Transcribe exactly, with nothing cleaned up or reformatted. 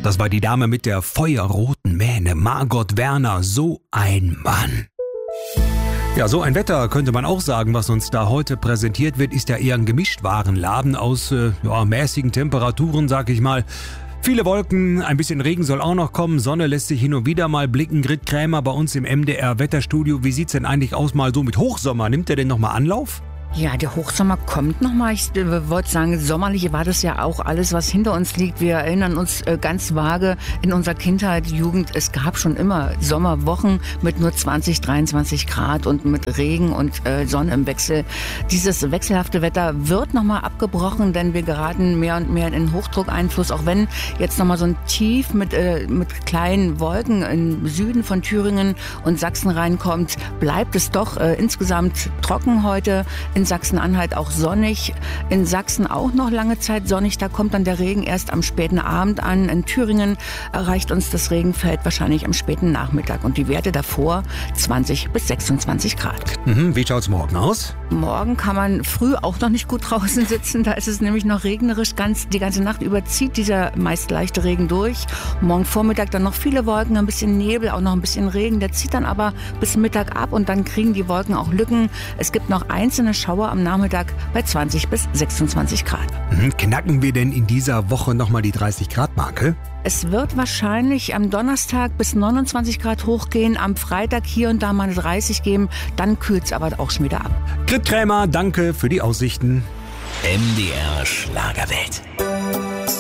Das war die Dame mit der feuerroten Mähne, Margot Werner, so ein Mann. Ja, so ein Wetter könnte man auch sagen, was uns da heute präsentiert wird, ist ja eher ein Gemischtwarenladen aus äh, ja, mäßigen Temperaturen, sag ich mal. Viele Wolken, ein bisschen Regen soll auch noch kommen, Sonne lässt sich hin und wieder mal blicken. Grit Krämer bei uns im M D R-Wetterstudio. Wie sieht's denn eigentlich aus mal so mit Hochsommer? Nimmt der denn nochmal Anlauf? Ja, der Hochsommer kommt nochmal. Ich äh, wollte sagen, sommerlich war das ja auch alles, was hinter uns liegt. Wir erinnern uns äh, ganz vage in unserer Kindheit, Jugend. Es gab schon immer Sommerwochen mit nur zwanzig, dreiundzwanzig Grad und mit Regen und äh, Sonne im Wechsel. Dieses wechselhafte Wetter wird nochmal abgebrochen, denn wir geraten mehr und mehr in Hochdruckeinfluss. Auch wenn jetzt nochmal so ein Tief mit, äh, mit kleinen Wolken im Süden von Thüringen und Sachsen reinkommt, bleibt es doch äh, insgesamt trocken heute. In Sachsen-Anhalt auch sonnig, in Sachsen auch noch lange Zeit sonnig, da kommt dann der Regen erst am späten Abend an. In Thüringen erreicht uns das Regenfeld wahrscheinlich am späten Nachmittag und die Werte davor zwanzig bis sechsundzwanzig Grad. Mhm, wie schaut's morgen aus? Morgen kann man früh auch noch nicht gut draußen sitzen, da ist es nämlich noch regnerisch, ganz, die ganze Nacht über zieht dieser meist leichte Regen durch. Morgen Vormittag dann noch viele Wolken, ein bisschen Nebel, auch noch ein bisschen Regen, der zieht dann aber bis Mittag ab und dann kriegen die Wolken auch Lücken. Es gibt noch einzelne Schauer am Nachmittag bei zwanzig bis sechsundzwanzig Grad. Mhm, knacken wir denn in dieser Woche nochmal die dreißig Grad Marke? Es wird wahrscheinlich am Donnerstag bis neunundzwanzig Grad hochgehen, am Freitag hier und da mal dreißig geben, dann kühlt es aber auch schon wieder ab. Grit Krämer, danke für die Aussichten. M D R Schlagerwelt.